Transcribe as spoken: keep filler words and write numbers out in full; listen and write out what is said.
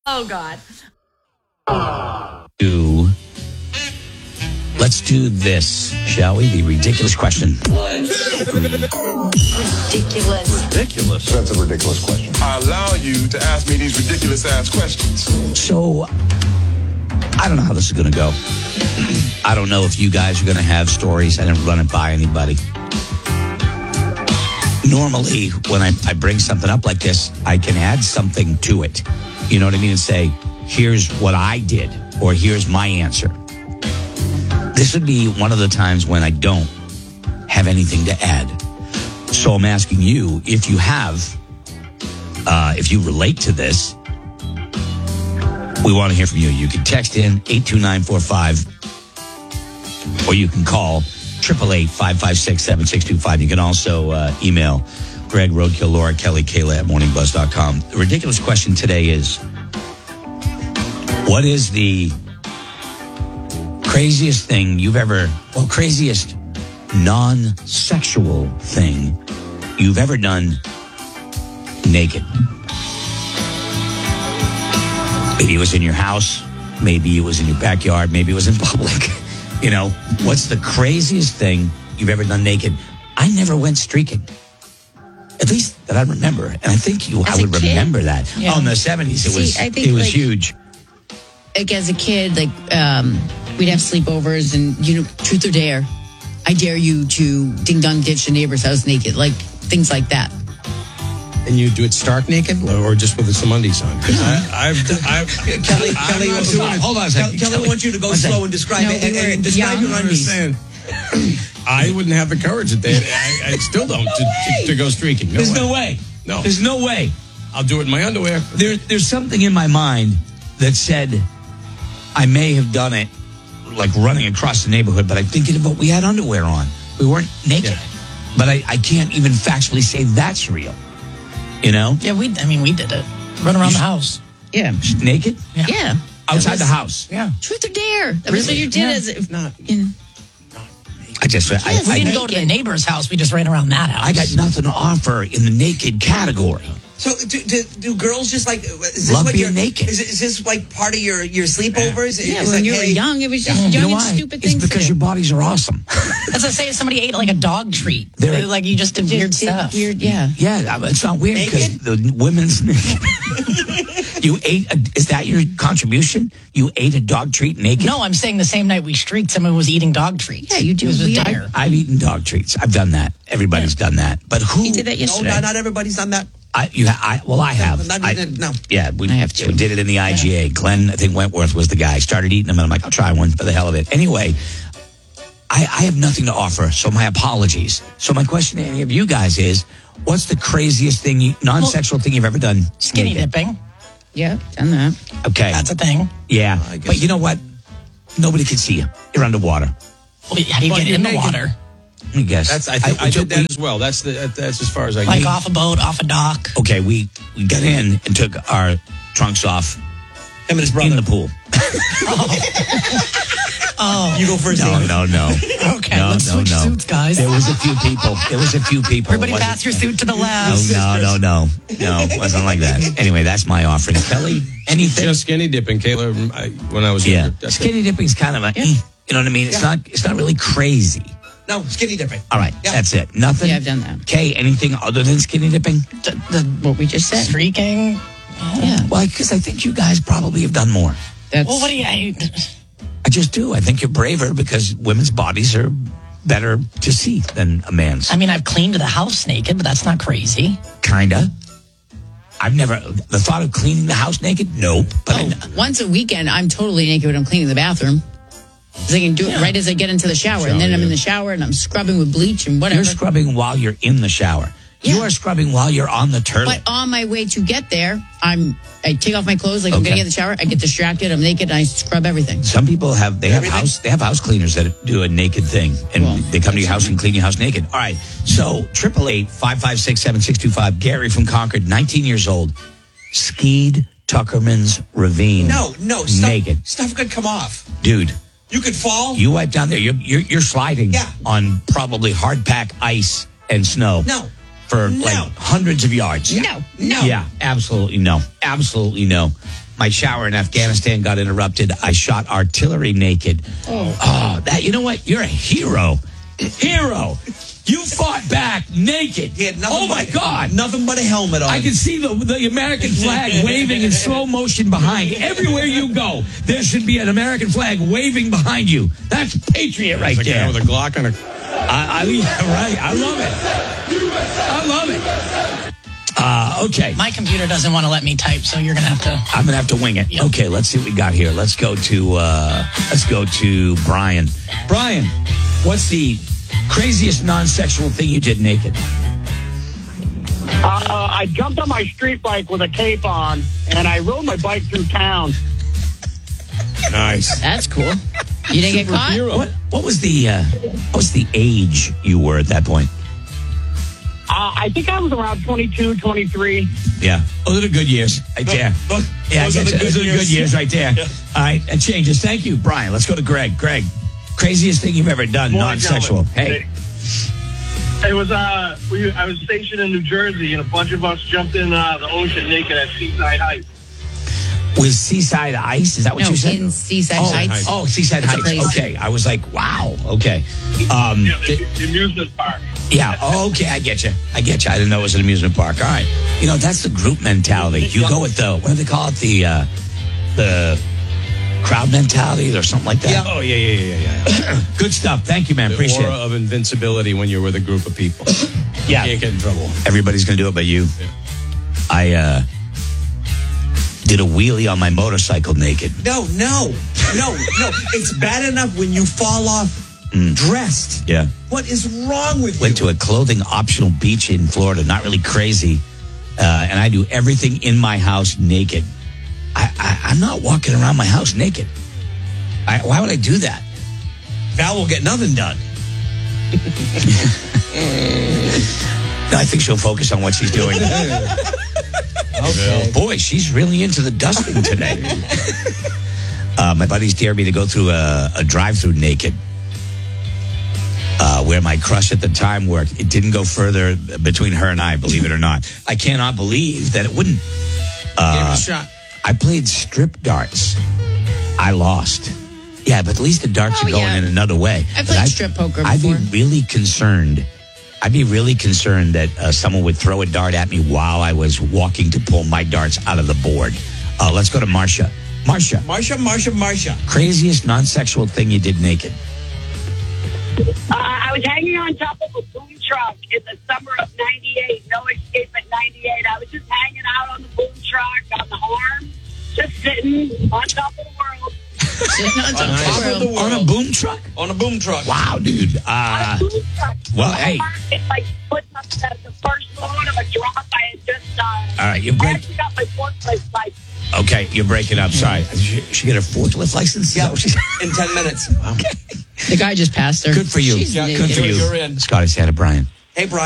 Oh, God. Do, let's do this, shall we? The ridiculous question. Ridiculous. Ridiculous? That's a ridiculous question. I allow you to ask me these ridiculous ass questions. So, I don't know how this is going to go. I don't know if you guys are going to have stories. I didn't run it by anybody. Normally, when I, I bring something up like this, I can add something to it. You know what I mean? And say, here's what I did, or here's my answer. This would be one of the times when I don't have anything to add. So I'm asking you, if you have, uh, if you relate to this, we want to hear from you. You can text in eight two nine four five, or you can call eight eight eight, five five six, seven six two five. You can also uh, email Greg, Roadkill, Laura, Kelly, Kayla at morning buzz dot com. The ridiculous question today is, what is the craziest thing you've ever, well, craziest non-sexual thing you've ever done naked? Maybe it was in your house. Maybe it was in your backyard. Maybe it was in public. You know, what's the craziest thing you've ever done naked? I never went streaking. At least that I remember. And I think you, As I a would kid? remember that. Yeah. Oh, in the seventies, it See, was, I think, it was like, huge. Like as a kid, like um, we'd have sleepovers and, you know, truth or dare. I dare you to ding dong ditch the neighbor's house naked, like things like that. And you do it stark naked or just with some undies on? Because I've, I've, Kelly, I'm Kelly, not wants doing to- it. Hold on a second. Kelly, Kelly wants you to go One slow second. and describe No, it and, we were and describe young. your I undies. understand. I wouldn't have the courage that they. I, I still don't to, to, to go streaking. No There's way. no way. No. There's no way. I'll do it in my underwear. There, there's something in my mind that said I may have done it, like running across the neighborhood, but I'm thinking about we had underwear on. We weren't naked. Yeah. But I, I can't even factually say that's real. You know? Yeah, we. I mean, we did it. Run around the house. Yeah. Naked? Yeah. Yeah. Outside was- the house. Yeah. Truth or dare. That was what Really? you did Yeah. as if Not. in, I just, I, Yes, We I, didn't I, go to the neighbor's house. We just ran around that house. I got nothing to offer in the naked category. So, do, do, do girls just like? Is this Love what being you're- naked. Is, it- is this like part of your your sleepovers? yeah, It's when like, you were hey, young, it was just You young know and why? stupid It's things. to because do. your bodies are awesome. That's like saying somebody ate like a dog treat. They're- They're like you just did weird Just did stuff. Weird, yeah. Yeah, it's not weird because the women's naked. You ate, a, is that your contribution? You ate a dog treat naked? No, I'm saying the same night we streaked, someone was eating dog treats. Yeah, you do. It was a We had- dinner. I've eaten dog treats. I've done that. Everybody's done that. But who? He did that No, yesterday. not, not everybody's done that. I, you ha, I, well, I have. Not, I, no. yeah, we, I have too. we did it in the I G A. Glenn, I think Wentworth was the guy. Started eating them, and I'm like, I'll try one for the hell of it. Anyway, I, I have nothing to offer, so my apologies. So my question to any of you guys is, what's the craziest thing, you, non-sexual thing you've ever done? Skinny naked? dipping. Yeah, done that. Okay. That's a thing. Yeah, I guess but you know what? Nobody can see you. You're underwater. Well, how do you Well, get you're in the naked. water? I guess. That's. I think I, took- did that as well. That's the. That's as far as I Like get. off a boat, off a dock. Okay, we, we got in and took our trunks off Him and his brother. in the pool. Oh, You go first. No, David. no, no. okay. No, Let's no, switch no. suits, guys. There was a few people. There was a few people. Everybody It wasn't- pass your suit to the No, left. no, no, no. No, it wasn't like that. Anyway, that's my offering. Kelly, anything? Just skinny dipping, Kayla. I, when I was Yeah. younger. That's it. Skinny dipping's kind of a, eh, you know what I mean? It's Yeah. not, it's not really crazy. No, skinny dipping. All right, Yeah. that's it. Nothing? Yeah, I've done that. Kay, anything other than skinny dipping? The, the What we just said. streaking. Yeah. Well, because I think you guys probably have done more. That's Well, what do you? I, I just do. I think you're braver because women's bodies are better to see than a man's. I mean, I've cleaned the house naked, but that's not crazy. Kinda. I've never, the thought of cleaning the house naked? Nope. But I, once a weekend, I'm totally naked when I'm cleaning the bathroom. Because I can do it right as I get into the shower. and then I'm in the shower and I'm scrubbing with bleach and whatever. you're scrubbing while you're in the shower. You Yeah. are scrubbing while you're on the turtle. But on my way to get there, I'm I take off my clothes like I'm Okay. gonna get in the shower. I get distracted. I'm naked. And I scrub everything. Some people have they have Everything? house they have house cleaners that do a naked thing, and Well, they come to your house and clean your house naked. All right, so triple eight five five six seven six two five. Gary from Concord, nineteen years old, skied Tuckerman's Ravine. No, no. Stuff, naked, Stuff could come off. dude. You could fall. You wipe down there. You're you're, you're sliding Yeah. on probably hard pack ice and snow. No. for No. like hundreds of yards. No, no. Yeah, absolutely no. Absolutely no. my shower in Afghanistan got interrupted. I shot artillery naked. Oh, oh that you know what? You're a hero, hero. You fought back naked. He had nothing Oh my but- God! Nothing but a helmet on. I can see the the American flag waving in slow motion behind. Everywhere you go, there should be an American flag waving behind you. That's patriot right There's a guy there. with a Glock on a. I, I, yeah, right. I love it. I love it. Uh, okay. My computer doesn't want to let me type, so you're going to have to. I'm gonna have to wing it. Yep. Okay, let's see what we got here. Let's go to uh, let's go to Brian. Brian, what's the craziest non-sexual thing you did naked? Uh, I jumped on my street bike with a cape on, and I rode my bike through town. Nice. That's cool. You didn't get caught? What what was the uh, what was the age you were at that point? Uh, I think I was around twenty-two, twenty-three. Yeah, those are the good years right there. Those- Yeah, I those are get the you. good Those are the good years. years right there. All right, that changes. Thank you, Brian. Let's go to Greg. Greg, craziest thing you've ever done, Morning, non-sexual. gentlemen. Hey, It was, uh, we, I was stationed in New Jersey, and a bunch of us jumped in uh, the ocean naked at Seaside Heights. with Seaside Ice? Is that what No, you said? in Seaside oh, Heights. Oh, Seaside It's a Heights. place. Okay, I was like, wow. Okay. Um, Yeah, the, the amusement park. Yeah. Oh, okay. I get you. I get you. I didn't know it was an amusement park. All right. You know, that's the group mentality. You go with the, what do they call it? The, uh, the crowd mentality or something like that. Yeah. Oh, yeah, yeah, yeah, yeah. Good stuff. Thank you, man. The Appreciate aura it. of invincibility when you're with a group of people. Yeah. Can't get in trouble. Everybody's going to do it but you. I, uh, did a wheelie on my motorcycle naked. No, no, no, no. It's bad enough when you fall off dressed. Yeah. What is wrong with Went you? to a clothing optional beach in Florida. Not really crazy. Uh, and I do everything in my house naked. I, I, I'm not walking around my house naked. I, why would I do that? Val will get nothing done. No, I think she'll focus on what she's doing. Okay. Boy, she's really into the dusting today. uh, my buddies dare me to go through a, a drive-through naked. Uh, where my crush at the time worked. It didn't go further between her and I, believe it or not. I cannot believe that it wouldn't. Give Uh, it a shot. I played strip darts. I lost. Yeah, but at least the darts Oh, are going yeah. in another way. I But played I'd- strip poker I'd before. be really concerned. I'd be really concerned that uh, someone would throw a dart at me while I was walking to pull my darts out of the board. Uh, let's go to Marcia. Marcia, Marsha, Marsha, Marsha. craziest non-sexual thing you did naked? Uh, I was hanging on top of a boom truck in the summer of ninety-eight. No Escape at ninety-eight. I was just hanging out on the boom truck, on the arm, just sitting on top of the world. Sitting on top On of top the of the world. On a boom truck? On a boom truck. Wow, dude. Uh, on a boom truck. well, hey. It's like putting up the, the first load of a drop I had just done. All right, you I break. actually got my forklift license. Okay, you're breaking up. Sorry. She, she get her forklift license? Is that Yeah, what she's- in ten minutes. Okay. The guy just passed her. Good for you. She's Yeah, naked. Good for you. You're in. Scotty Santa Brian. Hey, Brian.